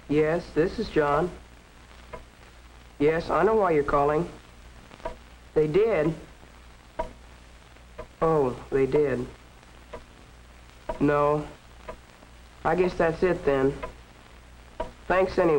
Yes, this is John. Yes, I know why you're calling. They did? Oh, they did. No. I guess that's it then. Thanks anyway.